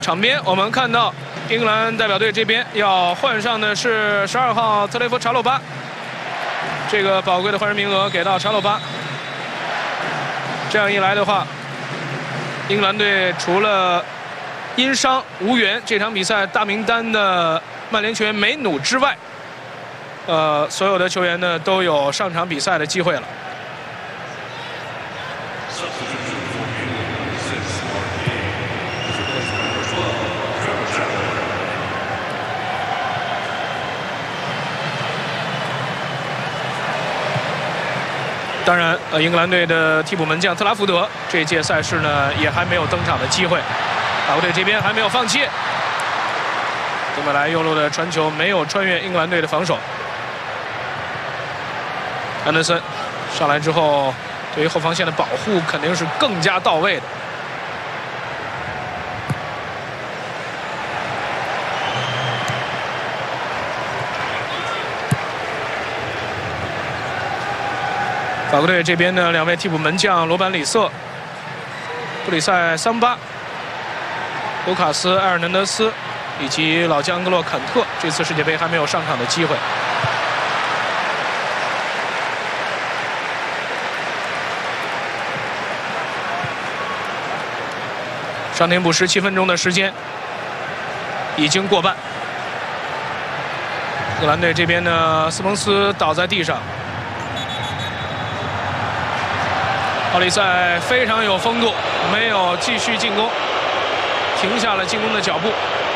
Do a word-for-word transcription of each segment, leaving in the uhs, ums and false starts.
场边我们看到英格兰代表队这边要换上的是十二号特雷弗查洛巴，这个宝贵的换人名额给到查洛巴。这样一来的话，英格兰队除了因伤无缘这场比赛大名单的曼联球员梅努之外，呃，所有的球员呢都有上场比赛的机会了。 当然，呃，英格兰队的替补门将特拉福德这一届赛事呢也还没有登场的机会。法国队这边还没有放弃，登贝莱右路的传球没有穿越英格兰队的防守。安德森上来之后，对于后防线的保护肯定是更加到位的。 法国队这边的两位替补门将罗班里瑟、布里塞桑巴、卢卡斯埃尔南德斯以及老将安格洛坎特，这次世界杯还没有上场的机会。上田补时七分钟的时间已经过半。荷兰队这边呢，斯彭斯倒在地上。 奥里塞非常有风度，没有继续进攻，停下了进攻的脚步。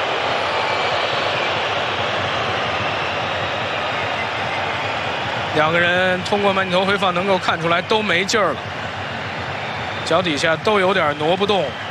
两个人通过慢镜头回放能够看出来都没劲儿了，脚底下都有点挪不动。